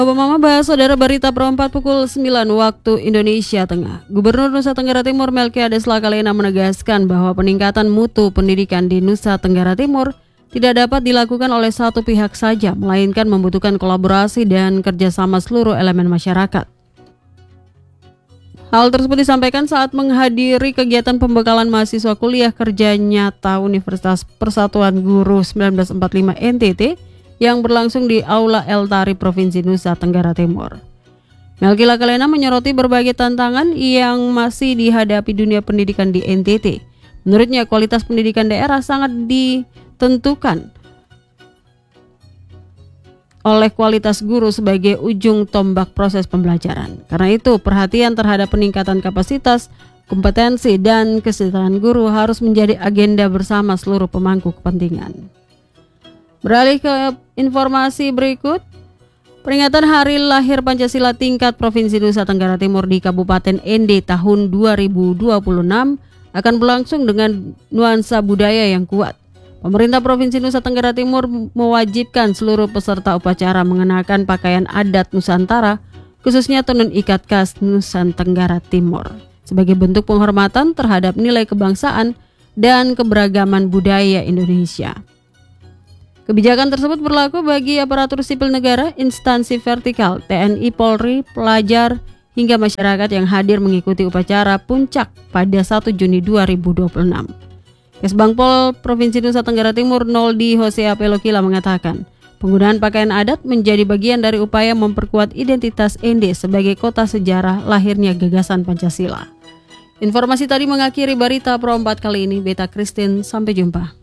Mama bahas saudara berita perempat pukul 9 waktu Indonesia Tengah. Gubernur Nusa Tenggara Timur Melkiades Lakalena menegaskan bahwa peningkatan mutu pendidikan di Nusa Tenggara Timur tidak dapat dilakukan oleh satu pihak saja, melainkan membutuhkan kolaborasi dan kerjasama seluruh elemen masyarakat. Hal tersebut disampaikan saat menghadiri kegiatan pembekalan mahasiswa kuliah kerja nyata Universitas Persatuan Guru 1945 NTT yang berlangsung di Aula El Tari Provinsi Nusa Tenggara Timur. Melki Lakalena menyoroti berbagai tantangan yang masih dihadapi dunia pendidikan di NTT. Menurutnya, kualitas pendidikan daerah sangat ditentukan oleh kualitas guru sebagai ujung tombak proses pembelajaran. Karena itu, perhatian terhadap peningkatan kapasitas, kompetensi, dan kesejahteraan guru harus menjadi agenda bersama seluruh pemangku kepentingan. Beralih ke informasi berikut, peringatan Hari Lahir Pancasila tingkat Provinsi Nusa Tenggara Timur di Kabupaten Ende tahun 2026 akan berlangsung dengan nuansa budaya yang kuat. Pemerintah Provinsi Nusa Tenggara Timur mewajibkan seluruh peserta upacara mengenakan pakaian adat Nusantara, khususnya tenun ikat khas Nusa Tenggara Timur, sebagai bentuk penghormatan terhadap nilai kebangsaan dan keberagaman budaya Indonesia. Kebijakan tersebut berlaku bagi aparatur sipil negara, instansi vertikal, TNI, Polri, pelajar, hingga masyarakat yang hadir mengikuti upacara puncak pada 1 Juni 2026. Kesbangpol Provinsi Nusa Tenggara Timur Noldi Hosea Pelokila mengatakan, penggunaan pakaian adat menjadi bagian dari upaya memperkuat identitas Ende sebagai kota sejarah lahirnya gagasan Pancasila. Informasi tadi mengakhiri berita perempat kali ini. Beta Christine, sampai jumpa.